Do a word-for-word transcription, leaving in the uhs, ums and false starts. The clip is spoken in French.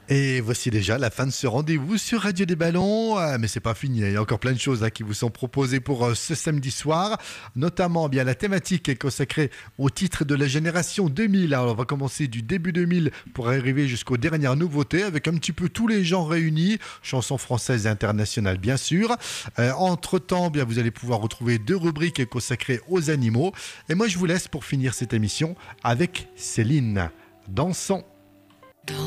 Et voici déjà la fin de ce rendez-vous sur Radio des Ballons. Ah, mais c'est pas fini, il y a encore plein de choses hein, qui vous sont proposées pour euh, ce samedi soir. Notamment, eh bien la thématique est consacrée au titre de la génération deux mille. Alors, on va commencer du début deux mille pour arriver jusqu'aux dernières nouveautés avec un petit peu tous les genres réunis, chansons françaises et internationales bien sûr. Euh, entre-temps, eh bien vous allez pouvoir retrouver deux rubriques consacrées aux animaux. Et moi, je vous laisse pour finir cette émission avec Céline. Dansons.